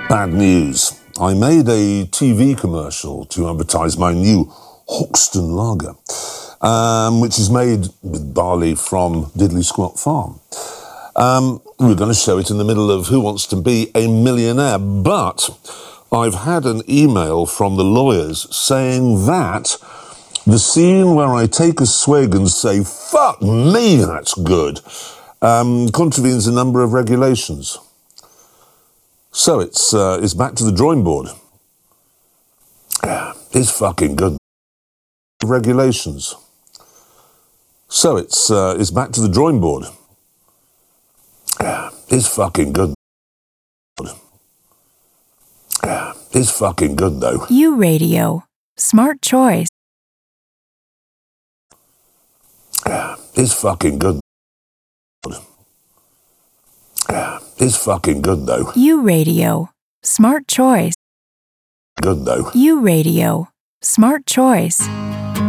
Bad news. I made a TV commercial to advertise my new Hoxton Lager, which is made with barley from Diddley Squat Farm. We were going to show it in the middle of Who Wants to Be a Millionaire, but I've had an email from the lawyers saying that the scene where I take a swig and say, "Fuck me, that's good," contravenes a number of regulations. So it's back to the drawing board. It's fucking good. Regulations. So it's back to the drawing board. It's fucking good. It's fucking good though. U Radio. Smart choice. It's fucking good. It's fucking good though. U Radio. Smart choice. Good though. U Radio. Smart choice.